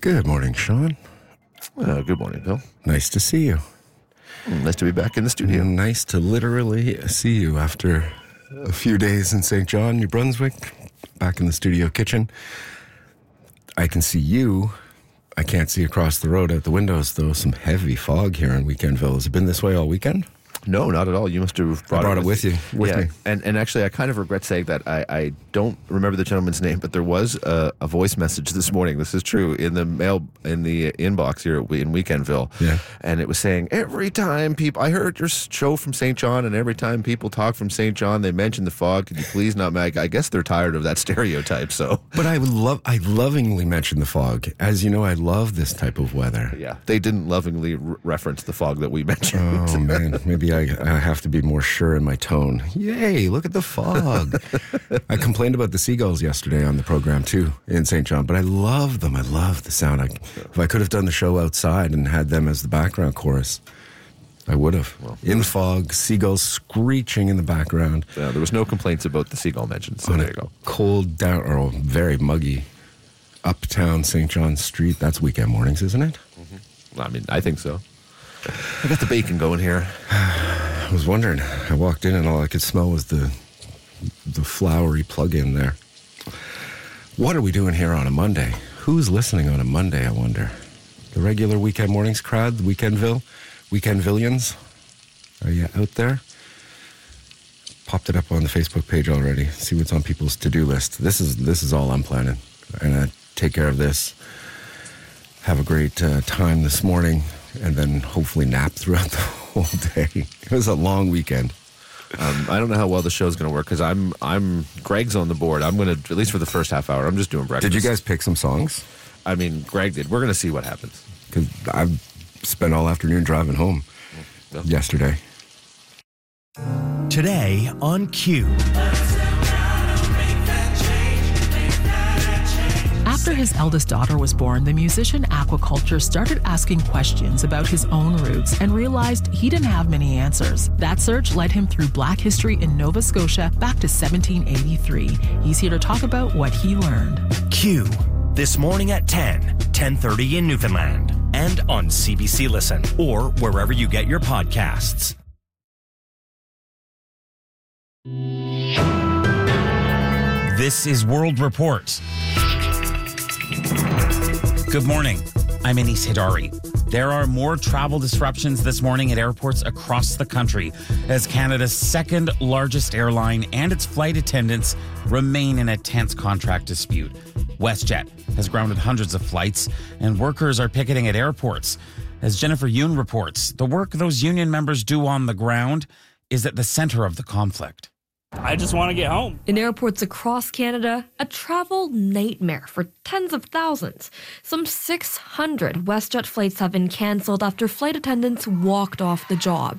Good morning, Sean. Good morning, Bill. Nice to see you. Nice to be back in the studio. Nice to literally see you after a few days in St. John, New Brunswick, back in the studio kitchen. I can see you. I can't see across the road out the windows, though. Some heavy fog here in Weekendville. Has it been this way all weekend? No, not at all. You must have brought it with you. With me. And actually, I kind of regret saying that. I don't remember the gentleman's name, but there was a voice message this morning. This is true in the mail, in the inbox here in Weekendville. Yeah. And it was saying, every time people, I heard your show from St. John, and every time people talk from St. John, they mention the fog. Could you please not, Mag? I guess they're tired of that stereotype. So, but I lovingly mention the fog. As you know, I love this type of weather. Yeah, they didn't lovingly reference the fog that we mentioned. Oh man, maybe I have to be more sure in my tone. Yay, look at the fog. I complained about the seagulls yesterday on the program too in St. John, but I love them. I love the sound. If I could have done the show outside and had them as the background chorus, I would have. Well, in the fog, seagulls screeching in the background. Yeah, there was no complaints about the seagull mentions. So on there you go. Cold down, or very muggy uptown St. John Street. That's weekend mornings, isn't it? Mm-hmm. I mean, I think so. I got the bacon going here. I was wondering. I walked in and all I could smell was the flowery plug-in there. What are we doing here on a Monday? Who's listening on a Monday, I wonder? The regular weekend mornings crowd, the Weekendvillians? Are you out there? Popped it up on the Facebook page already. See what's on people's to-do list. This is all I'm planning. And I take care of this. Have a great time this morning. And then hopefully nap throughout the whole day. It was a long weekend. I don't know how well the show's going to work because I'm Greg's on the board. I'm going to, at least for the first half hour, I'm just doing breakfast. Did you guys pick some songs? I mean, Greg did. We're going to see what happens. Because I've spent all afternoon driving home yesterday. Today on Q. After his eldest daughter was born, the musician Aquaculture started asking questions about his own roots and realized he didn't have many answers. That search led him through Black history in Nova Scotia back to 1783. He's here to talk about what he learned. Q, this morning at 10:30 in Newfoundland, and on CBC Listen, or wherever you get your podcasts. This is World Report. Good morning. I'm Anis Hidari. There are more travel disruptions this morning at airports across the country as Canada's second largest airline and its flight attendants remain in a tense contract dispute. WestJet has grounded hundreds of flights and workers are picketing at airports. As Jennifer Yoon reports, the work those union members do on the ground is at the center of the conflict. I just want to get home. In airports across Canada, a travel nightmare for tens of thousands. Some 600 WestJet flights have been cancelled after flight attendants walked off the job.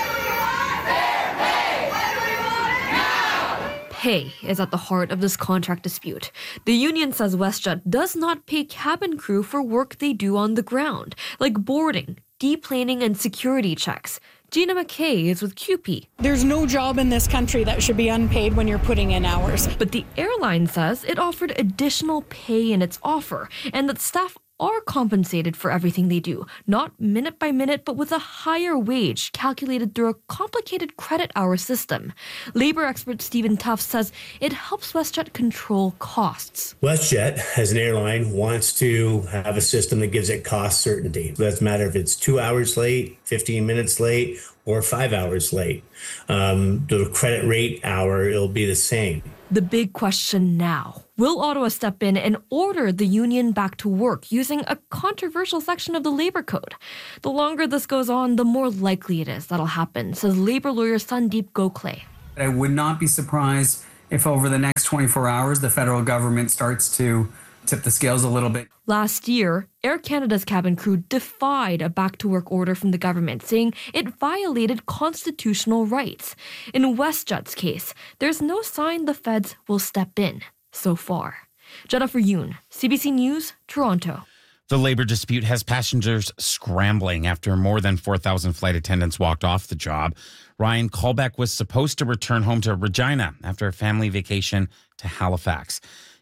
Pay is at the heart of this contract dispute. The union says WestJet does not pay cabin crew for work they do on the ground, like boarding, deplaning, and security checks. Gina McKay is with QP. There's no job in this country that should be unpaid when you're putting in hours. But the airline says it offered additional pay in its offer and that staff are compensated for everything they do, not minute by minute, but with a higher wage calculated through a complicated credit hour system. Labor expert Stephen Tufts says it helps WestJet control costs. WestJet, as an airline, wants to have a system that gives it cost certainty. It doesn't matter if it's 2 hours late, 15 minutes late, or 5 hours late. The credit rate hour, it'll be the same. The big question now, will Ottawa step in and order the union back to work using a controversial section of the Labour Code? The longer this goes on, the more likely it is that'll happen, says Labour lawyer Sandeep Gokhale. I would not be surprised if over the next 24 hours, the federal government starts to tip the scales a little bit. Last year, Air Canada's cabin crew defied a back-to-work order from the government, saying it violated constitutional rights. In WestJet's case, there's no sign the feds will step in so far. Jennifer Yoon, CBC News, Toronto. The labor dispute has passengers scrambling after more than 4,000 flight attendants walked off the job. Ryan Colbeck was supposed to return home to Regina after a family vacation to Halifax.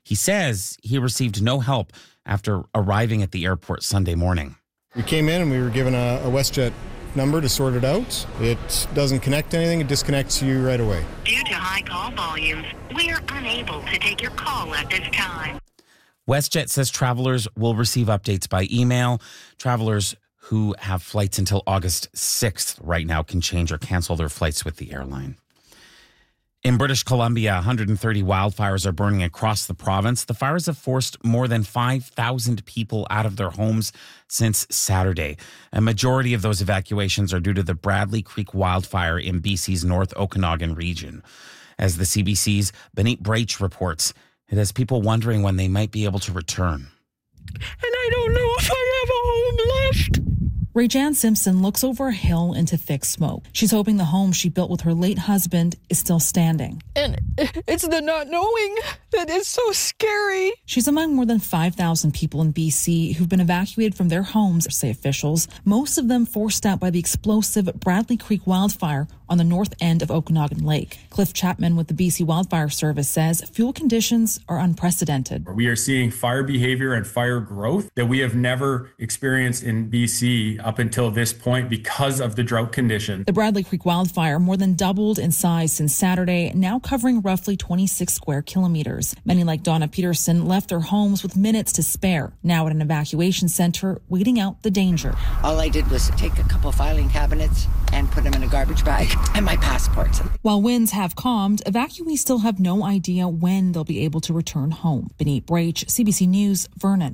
He says he received no help after arriving at the airport Sunday morning. We came in and we were given a WestJet number to sort it out. It doesn't connect to anything. It disconnects you right away. Due to high call volumes, we are unable to take your call at this time. WestJet says travelers will receive updates by email. Travelers who have flights until August 6th right now can change or cancel their flights with the airline. In British Columbia, 130 wildfires are burning across the province. The fires have forced more than 5,000 people out of their homes since Saturday. A majority of those evacuations are due to the Bradley Creek wildfire in BC's North Okanagan region. As the CBC's Benit Braich reports, it has people wondering when they might be able to return. And I don't know if I have a home left. Ray-Jan Simpson looks over a hill into thick smoke. She's hoping the home she built with her late husband is still standing. And it's the not knowing that is so scary. She's among more than 5,000 people in BC who've been evacuated from their homes, say officials, most of them forced out by the explosive Bradley Creek wildfire on the north end of Okanagan Lake. Cliff Chapman with the BC Wildfire Service says fuel conditions are unprecedented. We are seeing fire behavior and fire growth that we have never experienced in BC up until this point because of the drought condition. The Bradley Creek wildfire more than doubled in size since Saturday, now covering roughly 26 square kilometers. Many like Donna Peterson left their homes with minutes to spare, now at an evacuation center waiting out the danger. All I did was take a couple filing cabinets and put them in a garbage bag and my passports. While winds have calmed, evacuees still have no idea when they'll be able to return home. Benit Braich, CBC News, Vernon.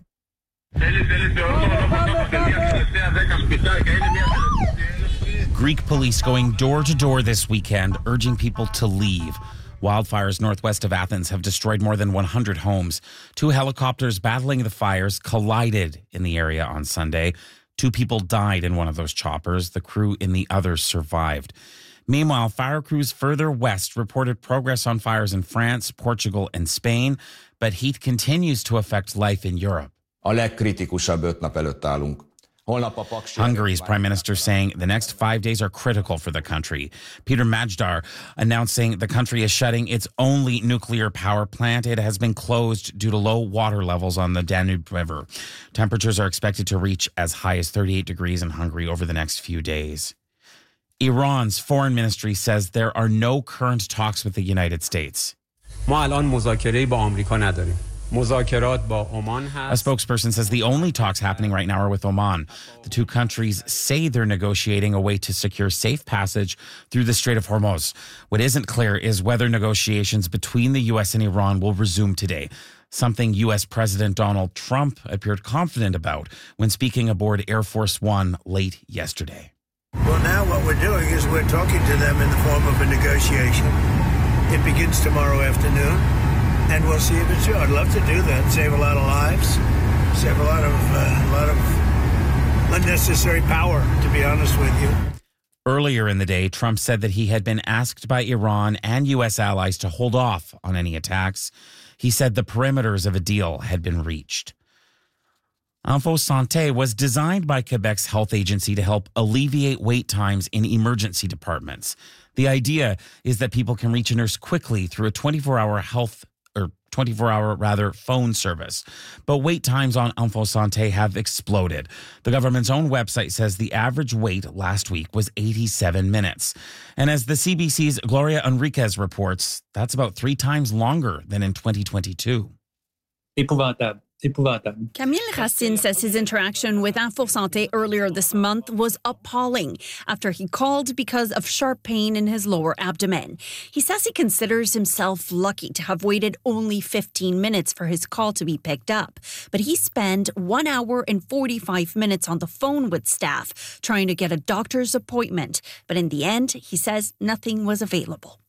Greek police going door to door this weekend, urging people to leave. Wildfires northwest of Athens have destroyed more than 100 homes. 2 helicopters battling the fires collided in the area on Sunday. 2 people died in one of those choppers. The crew in the other survived. Meanwhile, fire crews further west reported progress on fires in France, Portugal, and Spain, but heat continues to affect life in Europe. Hungary's prime minister saying the next 5 days are critical for the country. Peter Magyar announcing the country is shutting its only nuclear power plant. It has been closed due to low water levels on the Danube River. Temperatures are expected to reach as high as 38 degrees in Hungary over the next few days. Iran's foreign ministry says there are no current talks with the United States. A spokesperson says the only talks happening right now are with Oman. The 2 countries say they're negotiating a way to secure safe passage through the Strait of Hormuz. What isn't clear is whether negotiations between the U.S. and Iran will resume today, something U.S. President Donald Trump appeared confident about when speaking aboard Air Force One late yesterday. Well, now what we're doing is we're talking to them in the form of a negotiation. It begins tomorrow afternoon. And we'll see if it's true. I'd love to do that. Save a lot of lives. Save a lot of unnecessary power, to be honest with you. Earlier in the day, Trump said that he had been asked by Iran and U.S. allies to hold off on any attacks. He said the perimeters of a deal had been reached. Info Santé was designed by Quebec's health agency to help alleviate wait times in emergency departments. The idea is that people can reach a nurse quickly through a 24-hour phone service. But wait times on Info Santé have exploded. The government's own website says the average wait last week was 87 minutes. And as the CBC's Gloria Enriquez reports, that's about 3 times longer than in 2022. Camille Racine says his interaction with Info Santé earlier this month was appalling after he called because of sharp pain in his lower abdomen. He says he considers himself lucky to have waited only 15 minutes for his call to be picked up. But he spent 1 hour and 45 minutes on the phone with staff trying to get a doctor's appointment. But in the end, he says nothing was available.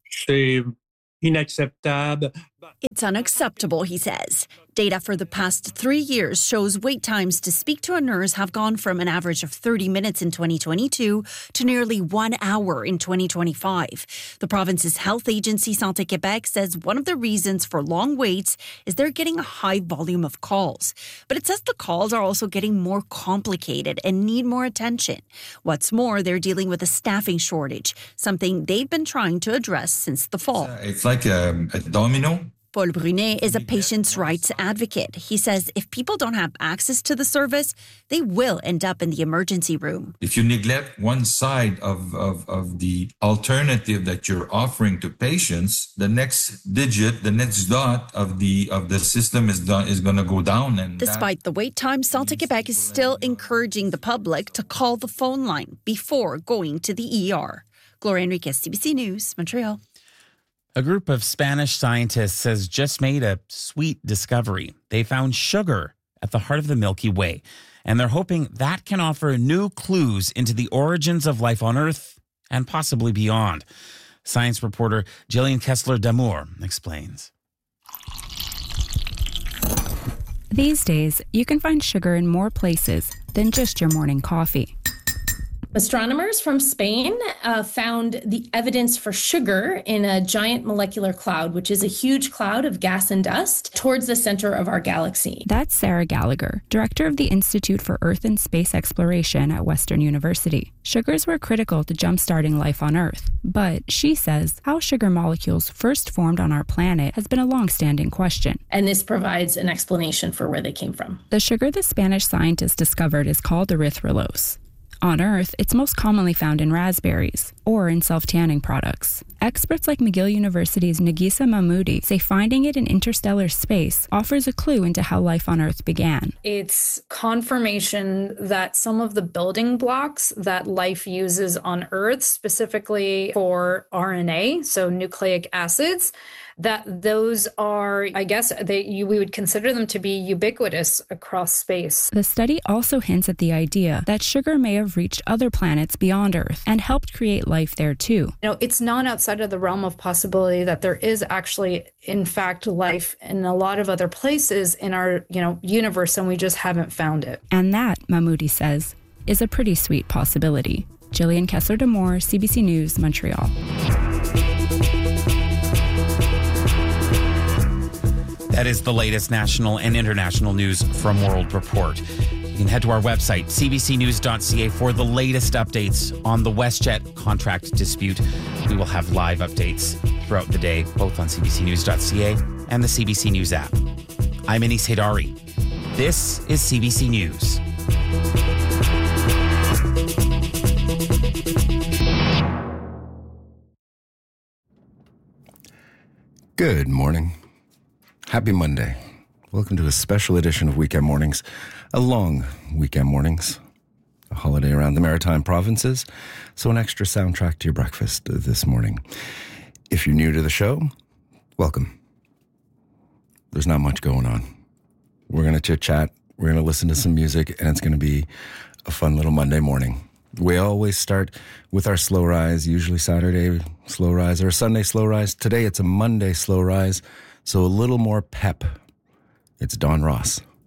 It's unacceptable, he says. Data for the past 3 years shows wait times to speak to a nurse have gone from an average of 30 minutes in 2022 to nearly 1 hour in 2025. The province's health agency, Santé Québec, says one of the reasons for long waits is they're getting a high volume of calls. But it says the calls are also getting more complicated and need more attention. What's more, they're dealing with a staffing shortage, something they've been trying to address since the fall. It's like a domino. Paul Brunet is a patients' rights advocate. He says if people don't have access to the service, they will end up in the emergency room. If you neglect one side of the alternative that you're offering to patients, the next digit, the next dot of the system is going to go down. And despite the wait time, Santé Québec is still encouraging the public to call the phone line before going to the ER. Gloria Enriquez, CBC News, Montreal. A group of Spanish scientists has just made a sweet discovery. They found sugar at the heart of the Milky Way, and they're hoping that can offer new clues into the origins of life on Earth and possibly beyond. Science reporter Jillian Kessler-Damour explains. These days, you can find sugar in more places than just your morning coffee. Astronomers from Spain found the evidence for sugar in a giant molecular cloud, which is a huge cloud of gas and dust towards the center of our galaxy. That's Sarah Gallagher, director of the Institute for Earth and Space Exploration at Western University. Sugars were critical to jumpstarting life on Earth, but she says how sugar molecules first formed on our planet has been a long-standing question. And this provides an explanation for where they came from. The sugar the Spanish scientists discovered is called erythrulose. On Earth, it's most commonly found in raspberries or in self-tanning products. Experts like McGill University's Nagisa Mahmoudi say finding it in interstellar space offers a clue into how life on Earth began. It's confirmation that some of the building blocks that life uses on Earth, specifically for RNA, so nucleic acids, that those are, I guess, we would consider them to be ubiquitous across space. The study also hints at the idea that sugar may have reached other planets beyond Earth and helped create life there too. It's not outside of the realm of possibility that there is actually, in fact, life in a lot of other places in our, universe, and we just haven't found it. And that, Mahmoudi says, is a pretty sweet possibility. Jillian Kessler-Damour, CBC News, Montreal. That is the latest national and international news from World Report. You can head to our website, cbcnews.ca, for the latest updates on the WestJet contract dispute. We will have live updates throughout the day, both on cbcnews.ca and the CBC News app. I'm Anis Haidari. This is CBC News. Good morning. Happy Monday. Welcome to a special edition of Weekend Mornings, a long weekend mornings, a holiday around the Maritime provinces, so an extra soundtrack to your breakfast this morning. If you're new to the show, welcome. There's not much going on. We're going to chit-chat, we're going to listen to some music, and it's going to be a fun little Monday morning. We always start with our slow rise, usually Saturday slow rise or Sunday slow rise. Today it's a Monday slow rise, so a little more pep. It's Don Ross.